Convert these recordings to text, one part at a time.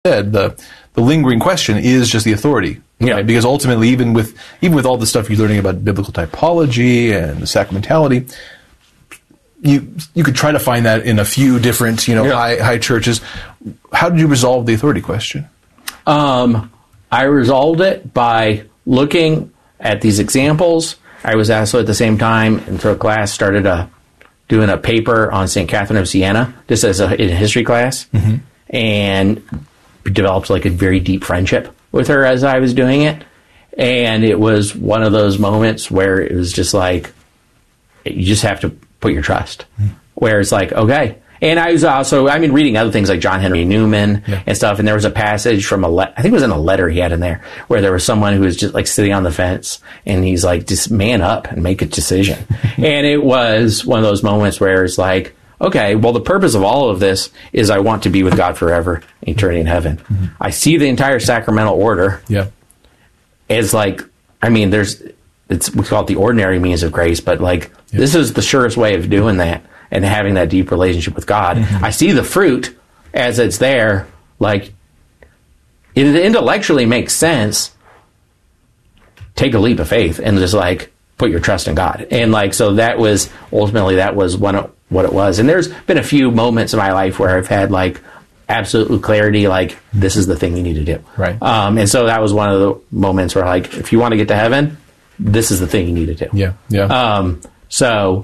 said, the lingering question is just the authority. Yeah. Right? Because ultimately, even with all the stuff you're learning about biblical typology and the sacramentality, you could try to find that in a few different, high churches. How did you resolve the authority question? I resolved it by looking at these examples. I was also at the same time, into a class, started doing a paper on St. Catherine of Siena, just in a history class, and developed like a very deep friendship with her as I was doing it. And it was one of those moments where it was just like, you just have to put your trust. Where it's like, okay. And I was also, reading other things like John Henry Newman and stuff. And there was a passage from I think it was in a letter he had in there, where there was someone who was just like sitting on the fence, and he's like, just man up and make a decision. And it was one of those moments where it's like, okay, well, the purpose of all of this is I want to be with God forever, eternity in heaven. I see the entire sacramental order as like, we call it the ordinary means of grace, but like, this is the surest way of doing that and having that deep relationship with God. I see the fruit as it's there, like, it intellectually makes sense. Take a leap of faith and just like put your trust in God. And like, so that was ultimately, that was what it was. And there's been a few moments in my life where I've had like absolute clarity, like, this is the thing you need to do. Right. And so that was one of the moments where like, if you want to get to heaven, this is the thing you need to do. So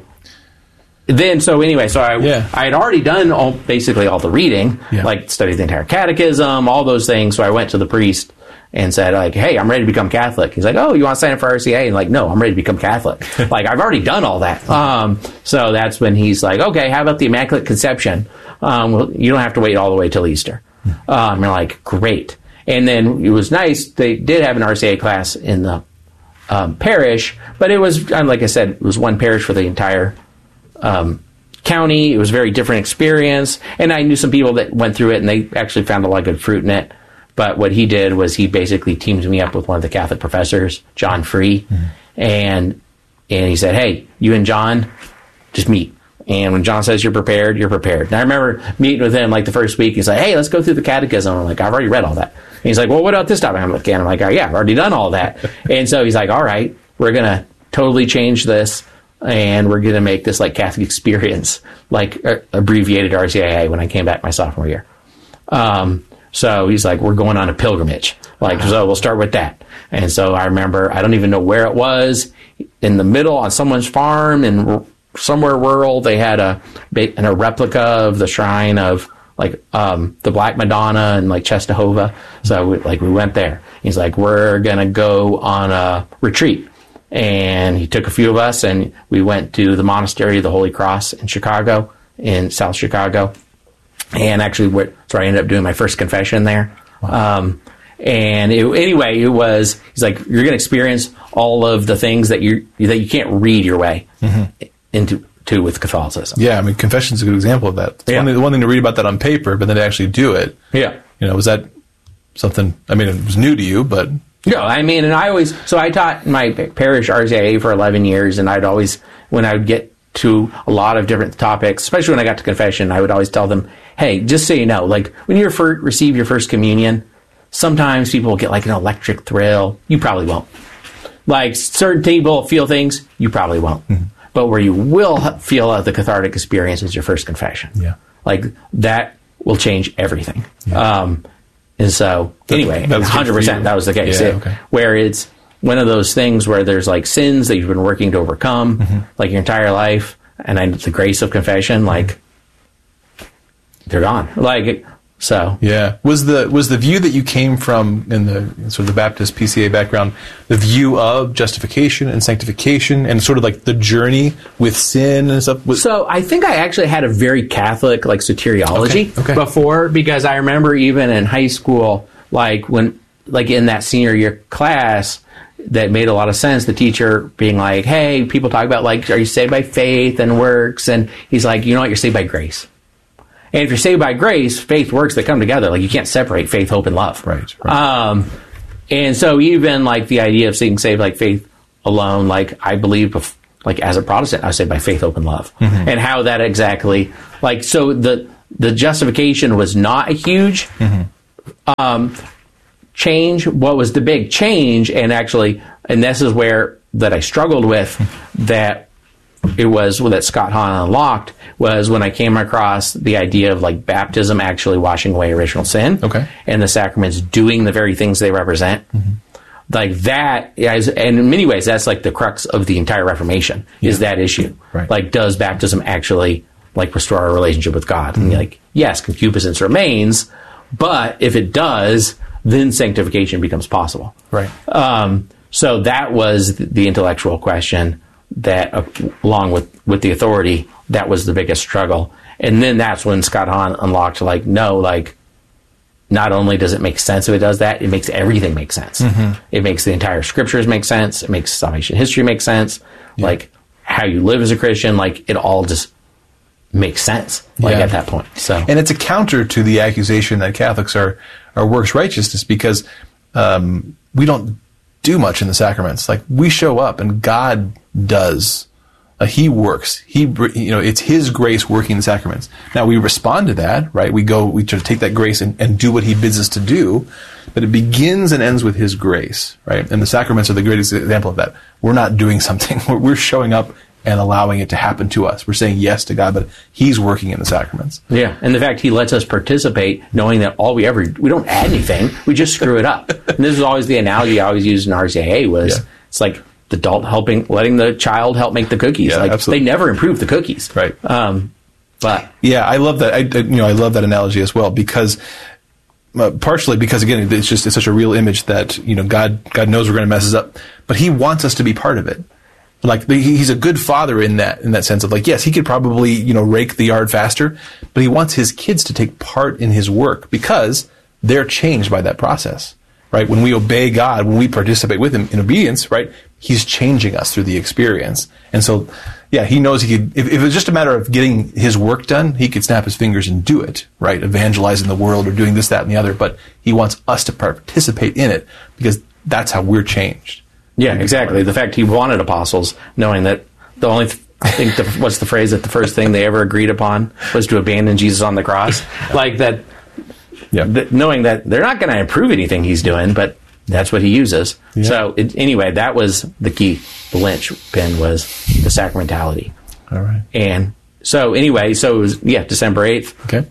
I had already done basically all the reading, like studied the entire catechism, all those things. So I went to the priest and said, like, hey, I'm ready to become Catholic. He's like, oh, you want to sign up for RCA? And like, no, I'm ready to become Catholic. Like, I've already done all that. So that's when he's like, okay, how about the Immaculate Conception? Well, you don't have to wait all the way till Easter. And we're like, great. And then it was nice. They did have an RCA class in the parish, but it was, like I said, it was one parish for the entire county. It was a very different experience, and I knew some people that went through it, and they actually found a lot of good fruit in it. But what he did was he basically teamed me up with one of the Catholic professors, John Free, and he said, hey, you and John, just meet. And when John says you're prepared, you're prepared. And I remember meeting with him like the first week. He's like, hey, let's go through the catechism. I'm like, I've already read all that. And he's like, well, what about this topic? I'm like, oh, yeah, I've already done all that. And so he's like, all right, we're going to totally change this, and we're going to make this like Catholic experience, like abbreviated RCIA when I came back my sophomore year. So he's like, we're going on a pilgrimage. Like, so we'll start with that. And so I remember, I don't even know where it was, in the middle on someone's farm in somewhere rural. They had a replica of the shrine of like the Black Madonna and like Czestochowa. So we went there. He's like, we're going to go on a retreat. And he took a few of us, and we went to the Monastery of the Holy Cross in Chicago, in South Chicago. And actually, I ended up doing my first confession there. Wow. And it was, he's like, you're going to experience all of the things that you can't read your way into with Catholicism. Yeah, confession's a good example of that. It's one thing to read about that on paper, but then to actually do it. Yeah. Was that something, it was new to you, but... No, and I taught my parish RCIA for 11 years, and I'd always, when I would get to a lot of different topics, especially when I got to confession, I would always tell them, hey, just so you know, like, when you receive your first communion, sometimes people will get like an electric thrill. You probably won't. Like, certain people feel things, you probably won't. But where you will feel the cathartic experience is your first confession. Yeah. Like, that will change everything. Yeah. And so, anyway, 100% that was the case. Yeah, okay. Where it's one of those things where there's like sins that you've been working to overcome, like your entire life, and then the grace of confession, like, they're gone. Like, so. Yeah. Was the view that you came from in the sort of the Baptist PCA background, the view of justification and sanctification and sort of like the journey with sin and stuff? So I think I actually had a very Catholic like soteriology before, because I remember even in high school, like when, like in that senior year class, that made a lot of sense. The teacher being like, hey, people talk about like, are you saved by faith and works? And he's like, you know what? You're saved by grace. And if you're saved by grace, faith, works, they come together. Like, you can't separate faith, hope, and love. Right. And so even like the idea of being saved like faith alone, like I believe, like as a Protestant, I was saved by faith, hope, and love. And how that exactly, like, so the justification was not a huge change, what was the big change, and this is where that I struggled with, that it was that Scott Hahn unlocked, was when I came across the idea of like baptism actually washing away original sin, and the sacraments doing the very things they represent. Like that, and in many ways, that's like the crux of the entire Reformation, is that issue. Like, does baptism actually like restore our relationship with God? And like, yes, concupiscence remains, but if it does, then sanctification becomes possible. So that was the intellectual question that, along with the authority, that was the biggest struggle. And then that's when Scott Hahn unlocked, like, no, like, not only does it make sense if it does that, it makes everything make sense. It makes the entire scriptures make sense. It makes salvation history make sense. Like, how you live as a Christian, like, it all just makes sense, like, at that point. So, and it's a counter to the accusation that Catholics are works righteousness, because we don't do much in the sacraments. Like, we show up and God does. He works. It's His grace working in the sacraments. Now, we respond to that, right? We try to take that grace and do what He bids us to do, but it begins and ends with His grace, right? And the sacraments are the greatest example of that. We're not doing something. We're showing up and allowing it to happen to us. We're saying yes to God, but He's working in the sacraments. Yeah, and the fact He lets us participate, knowing that we don't add anything, we just screw it up. And this is always the analogy I always used in RCIA was, it's like the adult letting the child help make the cookies. Yeah, like, absolutely. they never improve the cookies. Right. But yeah, I love that. I love that analogy as well, because partially because, again, it's such a real image that, God knows we're going to mess this up, but He wants us to be part of it. Like, He's a good father in that sense of, like, yes, He could probably, rake the yard faster, but He wants His kids to take part in His work because they're changed by that process, right? When we obey God, when we participate with Him in obedience, right, He's changing us through the experience. And so, yeah, He knows He could, if it was just a matter of getting His work done, He could snap His fingers and do it, right? Evangelizing the world or doing this, that, and the other. But He wants us to participate in it because that's how we're changed. Yeah, exactly. The fact He wanted apostles, knowing that the only, I think, what's the phrase, that the first thing they ever agreed upon was to abandon Jesus on the cross. Like that, knowing that they're not going to improve anything He's doing, but that's what He uses. Yeah. So anyway, that was the key. The linchpin was the sacramentality. All right. And so anyway, it was, December 8th,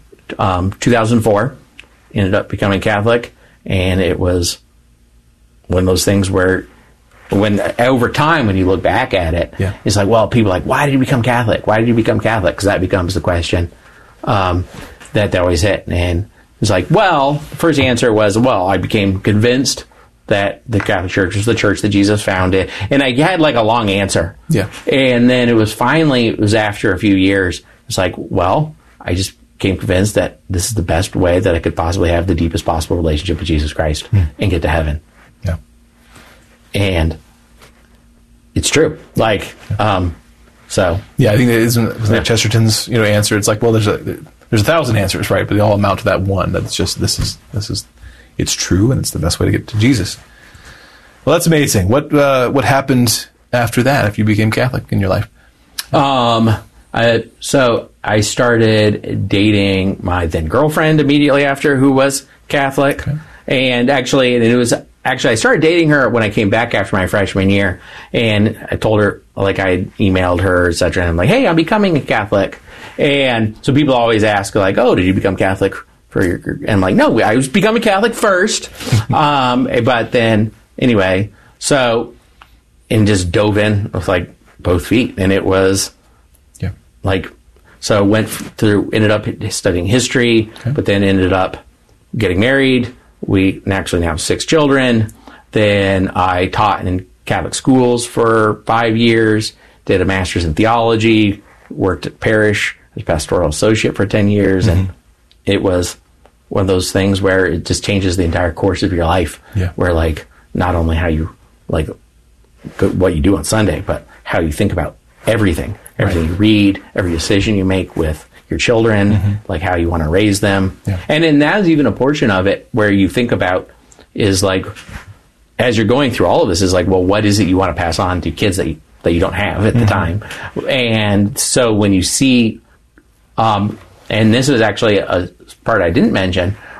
2004, ended up becoming Catholic. And it was one of those things where, when over time, when you look back at it, it's like, well, people are like, why did you become Catholic? Why did you become Catholic? Because that becomes the question that they always hit. And it's like, well, the first answer was, well, I became convinced that the Catholic Church was the church that Jesus founded. And I had like a long answer. Yeah. And then it was after a few years, it's like, well, I just became convinced that this is the best way that I could possibly have the deepest possible relationship with Jesus Christ and get to heaven. Yeah. And it's true. Like, so. Yeah, I think it isn't that Chesterton's, answer. It's like, well, there's 1,000 answers, right? But they all amount to that one. That's just, this is, it's true, and it's the best way to get to Jesus. Well, that's amazing. What happened after that, if you became Catholic in your life? So I started dating my then girlfriend immediately after, who was Catholic. Okay. And I started dating her when I came back after my freshman year, and I told her, like, I emailed her, etc., and I'm like, hey, I'm becoming a Catholic. And so people always ask, like, oh, did you become Catholic and I'm like, no, I was becoming Catholic first. But then, anyway, and just dove in with, like, both feet. And it was, like, so ended up studying history, but then ended up getting married. We actually now have 6 children. Then I taught in Catholic schools for 5 years, did a master's in theology, worked at parish as pastoral associate for 10 years. And it was one of those things where it just changes the entire course of your life. Yeah. Where, like, not only how you, like, what you do on Sunday, but how you think about everything you read, every decision you make with your children, like how you want to raise them. Yeah. And then that's even a portion of it where you think about is, like, as you're going through all of this, is like, well, what is it you want to pass on to kids that you don't have at the time? And so when you see, and this was actually a part I didn't mention,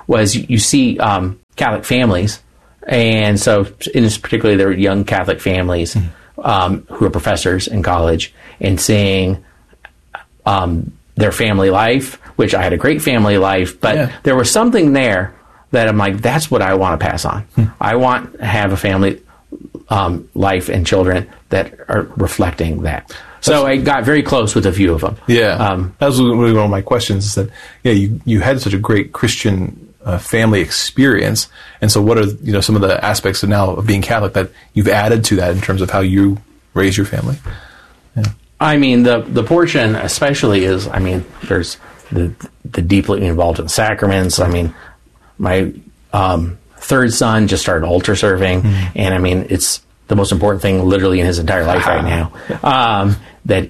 was you see Catholic families, and so in this particularly there were young Catholic families who are professors in college, and seeing their family life, which I had a great family life, but there was something there that I'm like, that's what I want to pass on. I want to have a family life and children that are reflecting that. So I got very close with a few of them. Yeah, that was really one of my questions. Is that you had such a great Christian family experience, and so what are some of the aspects of being Catholic that you've added to that in terms of how you raise your family? Yeah. I mean, the portion especially is, there's the deeply involved in sacraments. I mean, my third son just started altar serving, and it's the most important thing literally in his entire life right now. But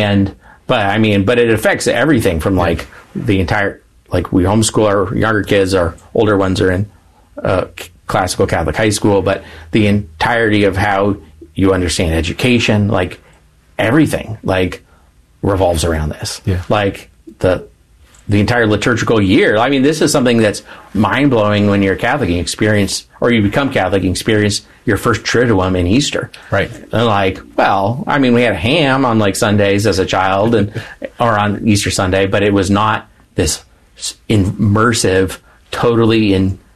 it affects everything from like the entire, like we homeschool our younger kids, our older ones are in classical Catholic high school, but the entirety of how you understand education, like everything, like revolves around this. Yeah. Like the entire liturgical year. I mean, this is something that's mind-blowing when you're Catholic and you become Catholic and experience your first Triduum in Easter. Right. And like, we had a ham on like Sundays as a child or on Easter Sunday, but it was not this immersive, totally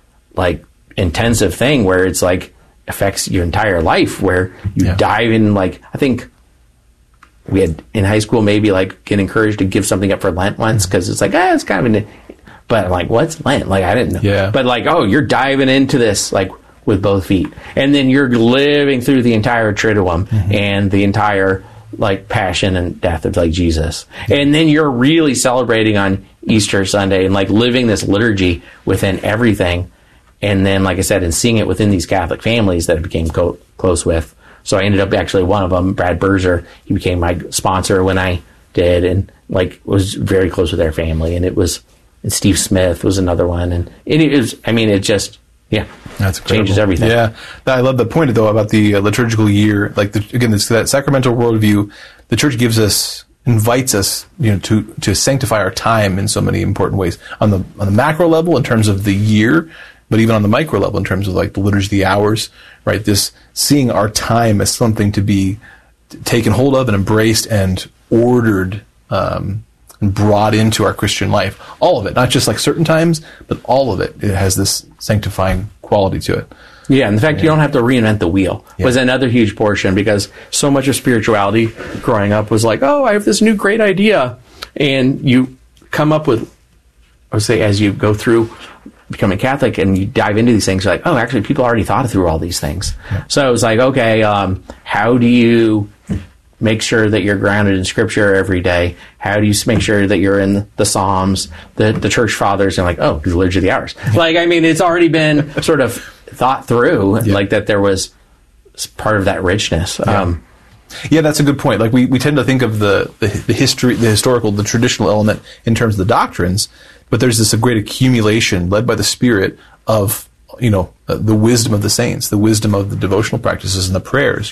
intensive thing where it's like affects your entire life, where you dive in. Like, I think we had in high school maybe like get encouraged to give something up for Lent once because it's like, it's kind of but I'm like, what's Lent? Like, I didn't know. Yeah. But like, you're diving into this like with both feet, and then you're living through the entire Triduum and the entire like passion and death of like Jesus, and then you're really celebrating on Easter Sunday and like living this liturgy within everything, and then like I said, and seeing it within these Catholic families that I became close with. So I ended up actually one of them, Brad Berger, he became my sponsor when I did, and like was very close with their family. And and Steve Smith was another one. And it just that's changes everything. Yeah. I love the point though about the liturgical year. Like that sacramental worldview, the church invites us, to sanctify our time in so many important ways on the macro level in terms of the year, but even on the micro level in terms of like the liturgy, the hours, right? This seeing our time as something to be taken hold of and embraced and ordered and brought into our Christian life. All of it, not just like certain times, but all of it. It has this sanctifying quality to it. Yeah, and the fact you don't have to reinvent the wheel was another huge portion, because so much of spirituality growing up was like, I have this new great idea. And you come up with, I would say, as you go through becoming Catholic and you dive into these things, you're like, actually people already thought through all these things. Yeah. So it was like, okay, how do you make sure that you're grounded in Scripture every day? How do you make sure that you're in the Psalms, the Church Fathers, and like, the Liturgy of the Hours? Like, it's already been sort of thought through, like that there was part of that richness. Yeah, that's a good point. Like we tend to think of the history, the historical, the traditional element in terms of the doctrines, but there's this great accumulation led by the Spirit of, the wisdom of the saints, the wisdom of the devotional practices and the prayers.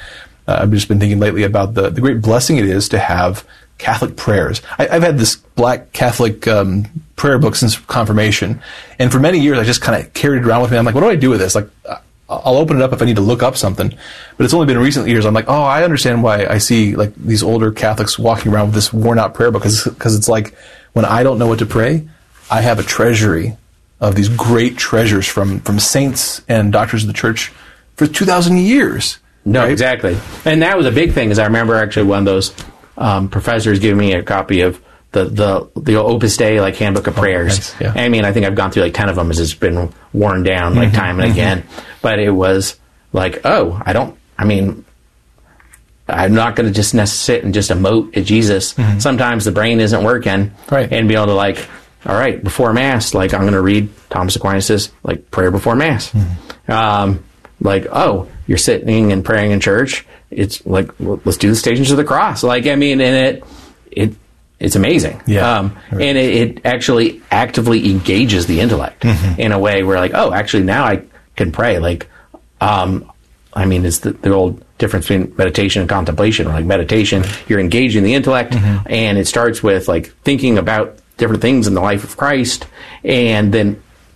I've just been thinking lately about the great blessing it is to have Catholic prayers. I've had this black Catholic prayer book since confirmation, and for many years I just kind of carried it around with me. I'm like, what do I do with this? Like, I'll open it up if I need to look up something. But it's only been in recent years I'm like, I understand why I see like these older Catholics walking around with this worn out prayer book, because it's like when I don't know what to pray, I have a treasury of these great treasures from saints and doctors of the church for 2,000 years. No, right? Exactly. And that was a big thing, is I remember actually one of those professors giving me a copy of the Opus Dei, like Handbook of Prayers. Nice. Yeah. I think I've gone through like 10 of them as it's been worn down like time and again. But it was like, I'm not going to just sit and just emote at Jesus. Sometimes the brain isn't working. Right. And be able to like, all right, before Mass, like I'm going to read Thomas Aquinas' like prayer before Mass. You're sitting and praying in church. It's like, let's do the Stations of the Cross. Like, and it's amazing. Yeah. And it actually actively engages the intellect in a way where like, actually now I can pray. Like, it's the old difference between meditation and contemplation. Like meditation, you're engaging the intellect, and it starts with like thinking about different things in the life of Christ, and then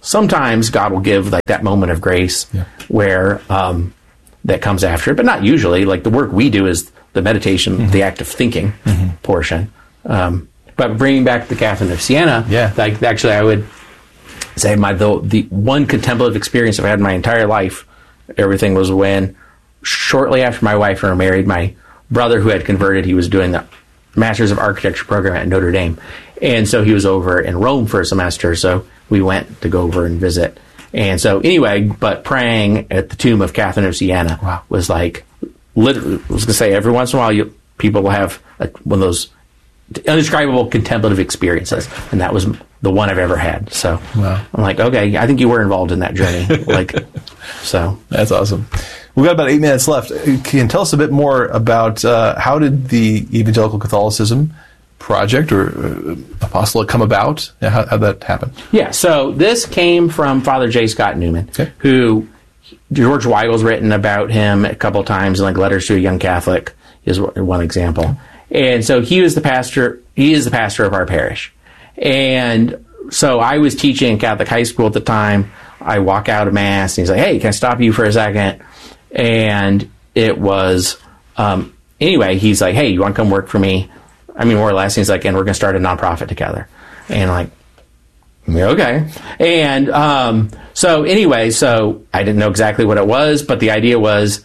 sometimes God will give like that moment of grace where that comes after it, but not usually. Like the work we do is the meditation, the act of thinking portion. But bringing back the Catherine of Siena, like actually I would say the one contemplative experience I've had in my entire life, everything was when shortly after my wife and I were married, my brother who had converted, he was doing the Masters of Architecture program at Notre Dame. And so he was over in Rome for a semester, so we went to go over and visit. And so anyway, but praying at the tomb of Catherine of Siena was like, literally, I was going to say, every once in a while people will have one of those indescribable contemplative experiences, and that was the one I've ever had. So I'm like, okay, I think you were involved in that journey. So that's awesome. We've got about 8 minutes left. Can you tell us a bit more about how did the Evangelical Catholicism project or apostolate come about? How did that happen? Yeah, so this came from Father J. Scott Newman, who George Weigel's written about him a couple of times in like Letters to a Young Catholic is one example. And so he is the pastor of our parish. And so I was teaching in Catholic high school at the time. I walk out of Mass and he's like, hey, can I stop you for a second? And it was, anyway, he's like, hey, you want to come work for me? I mean, more or less, he's like, and we're going to start a nonprofit together. And I'm like, okay. And so anyway, so I didn't know exactly what it was, but the idea was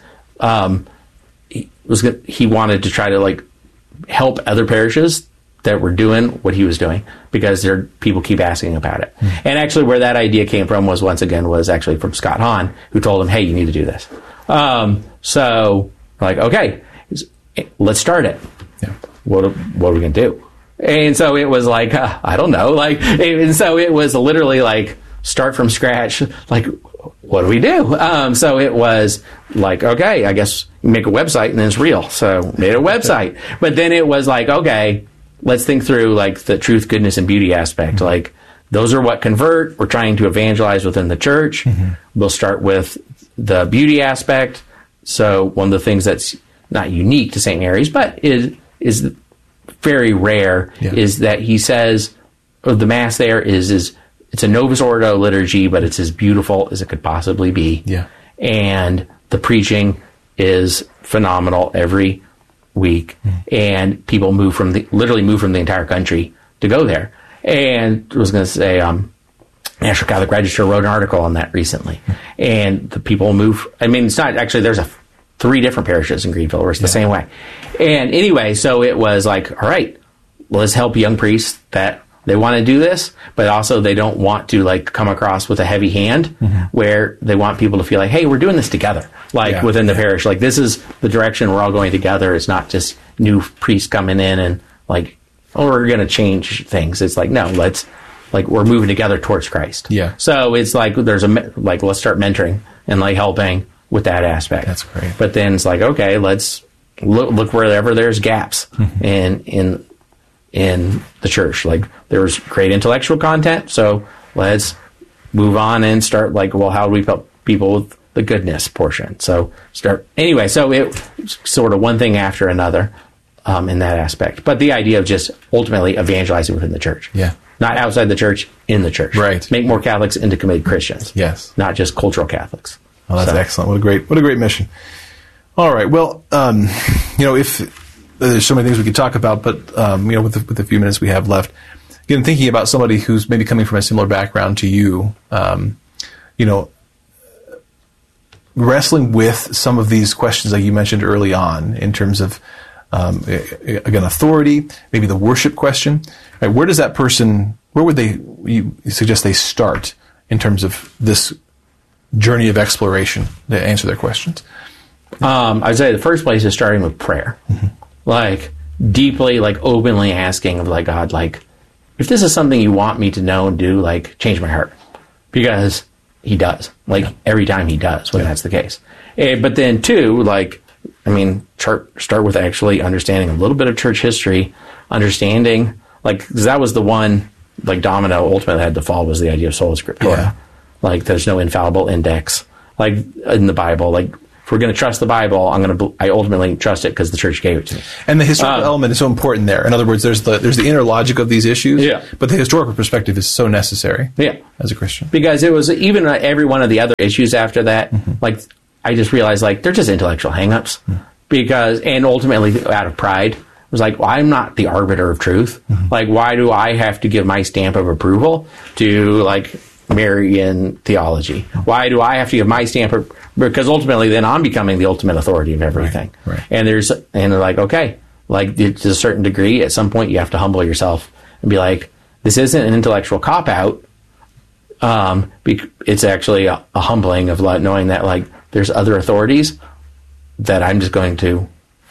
he wanted to try to like help other parishes that were doing what he was doing because people keep asking about it. And actually where that idea came from was actually from Scott Hahn, who told him, hey, you need to do this. So like, okay, let's start it. Yeah. What are we going to do? And so it was like, I don't know. And so it was literally like start from scratch. Like, what do we do? So it was like, okay, I guess you make a website and then it's real. So made a website. But then it was like, okay, let's think through like the truth, goodness, and beauty aspect. Like those are what convert. We're trying to evangelize within the church. We'll start with the beauty aspect. So one of the things that's not unique to St. Mary's, but is very rare, is that he says, the Mass there is it's a Novus Ordo liturgy, but it's as beautiful as it could possibly be. Yeah. And the preaching is phenomenal every week. And people literally move from the entire country to go there. And I was going to say, National Catholic Register wrote an article on that recently. And the people move, I mean, it's not actually, there's 3 different parishes in Greenville where it's the same way. And anyway, so it was like, all right, let's help young priests that they want to do this, but also they don't want to like come across with a heavy hand where they want people to feel like, hey, we're doing this together, like within the parish. Like this is the direction we're all going together. It's not just new priests coming in and like, oh, we're going to change things. It's like, no, we're moving together towards Christ. Yeah. So it's like, let's start mentoring and like helping with that aspect. That's great. But then it's like, okay, let's look wherever there's gaps in the church. Like there's great intellectual content, so let's move on and start like, well, how do we help people with the goodness portion? So anyway, so it sort of one thing after another in that aspect. But the idea of just ultimately evangelizing within the church. Yeah. Not outside the church, in the church. Right. Make more Catholics into committed Christians. Yes. Not just cultural Catholics. Oh, that's excellent. What a great mission. All right. Well, if there's so many things we could talk about, but with the few minutes we have left, again, thinking about somebody who's maybe coming from a similar background to you, wrestling with some of these questions like you mentioned early on in terms of again, authority, maybe the worship question. Right? Where would you suggest they start in terms of this journey of exploration to answer their questions? I'd say the first place is starting with prayer. Like deeply, like openly asking of like, God, like if this is something you want me to know and do, like change my heart, because he does, like every time he does when that's the case. But then 2, like, I mean, start with actually understanding a little bit of church history, understanding, like, 'cause that was the one, like, domino ultimately had to fall, was the idea of sola scriptura. Like, there's no infallible index, like, in the Bible. Like, if we're going to trust the Bible, I ultimately trust it because the church gave it to me. And the historical element is so important there. In other words, there's the inner logic of these issues, but the historical perspective is so necessary as a Christian. Because it was even every one of the other issues after that, like I just realized like they're just intellectual hangups. And ultimately out of pride, it was like, well, I'm not the arbiter of truth. Like, why do I have to give my stamp of approval to like Marian theology? Why do I have to give my stamp because ultimately then I'm becoming the ultimate authority of everything. Right. And they're like, okay, like to a certain degree, at some point you have to humble yourself and be like, this isn't an intellectual cop-out. It's actually a humbling of knowing that like there's other authorities that I'm just going to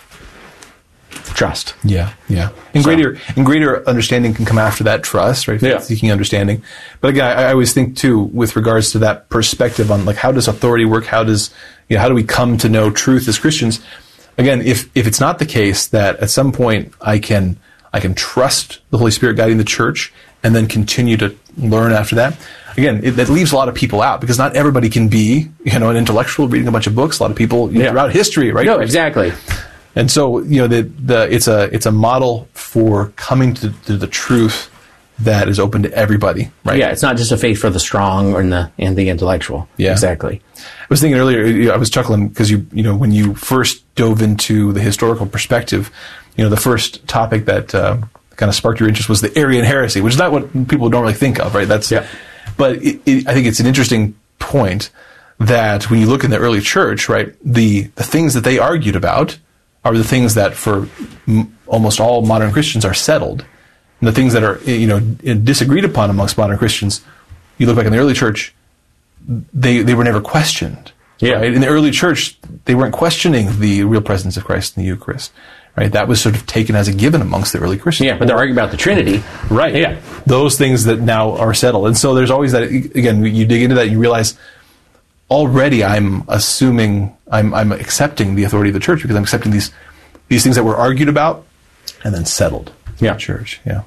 trust. Yeah. And greater understanding can come after that trust, right? Seeking understanding. But again, I always think too, with regards to that perspective on like how does authority work? How do we come to know truth as Christians? Again, if it's not the case that at some point I can trust the Holy Spirit guiding the church and then continue to learn after that. Again, that leaves a lot of people out because not everybody can be, an intellectual reading a bunch of books. A lot of people throughout history, right? No, exactly. And so, it's a model for coming to the truth that is open to everybody, right? Yeah, it's not just a faith for the strong and the intellectual. Yeah, exactly. I was thinking earlier, I was chuckling because when you first dove into the historical perspective, the first topic that kind of sparked your interest was the Arian heresy, which is not what people normally think of, right? But I think it's an interesting point that when you look in the early church, right, the things that they argued about are the things that for almost all modern Christians are settled. And the things that are, disagreed upon amongst modern Christians, you look back in the early church, they were never questioned. Yeah. Right? In the early church, they weren't questioning the real presence of Christ in the Eucharist. Right? That was sort of taken as a given amongst the early Christians. Yeah, but they're arguing about the Trinity. Right. Yeah. Those things that now are settled. And so there's always that, again, you dig into that, you realize already I'm assuming, I'm accepting the authority of the church because I'm accepting these things that were argued about and then settled in the church. Yeah.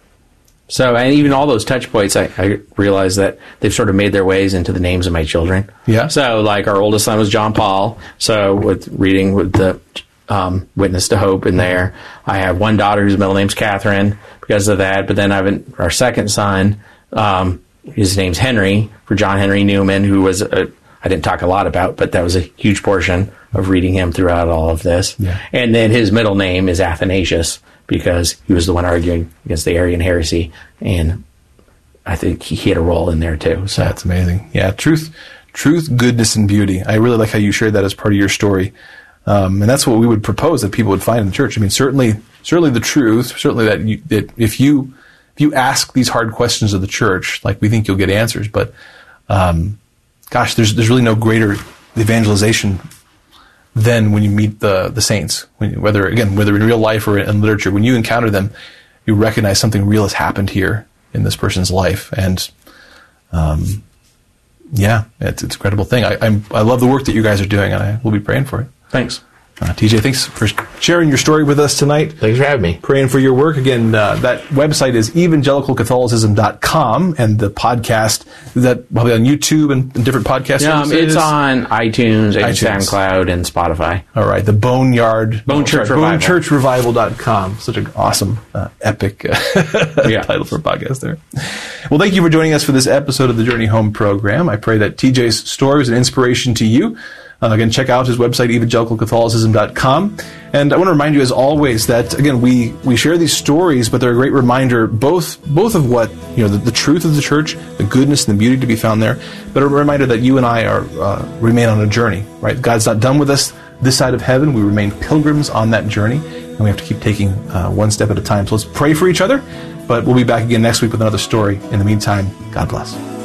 So, and even all those touch points, I realize that they've sort of made their ways into the names of my children. Yeah. So, like, our oldest son was John Paul. So, with reading with the Witness to Hope in there, I have one daughter whose middle name's Catherine because of that. But then I have our second son, his name's Henry, for John Henry Newman, who was I didn't talk a lot about, but that was a huge portion of reading him throughout all of this. Yeah. And then his middle name is Athanasius because he was the one arguing against the Arian heresy, and I think he had a role in there too. So that's amazing. Yeah, truth, goodness, and beauty. I really like how you shared that as part of your story, and that's what we would propose that people would find in the church. I mean, certainly the truth. Certainly that if you ask these hard questions of the church, like we think you'll get answers, but gosh, there's really no greater evangelization than when you meet the saints. Whether in real life or in literature, when you encounter them, you recognize something real has happened here in this person's life, and it's an incredible thing. I love the work that you guys are doing, and I will be praying for it. Thanks. TJ, thanks for sharing your story with us tonight. Thanks for having me. Praying for your work. Again, that website is evangelicalcatholicism.com, and the podcast, is that probably on YouTube and different podcast services? It's on iTunes and SoundCloud and Spotify. All right. The Bone Church Revival. BoneChurchRevival.com. Such an awesome, epic title for a podcast there. Well, thank you for joining us for this episode of the Journey Home program. I pray that TJ's story was an inspiration to you. Again, check out his website, evangelicalcatholicism.com. And I want to remind you, as always, that, again, we share these stories, but they're a great reminder both of what, the truth of the church, the goodness and the beauty to be found there, but a reminder that you and I remain on a journey, right? God's not done with us this side of heaven. We remain pilgrims on that journey, and we have to keep taking one step at a time. So let's pray for each other, but we'll be back again next week with another story. In the meantime, God bless.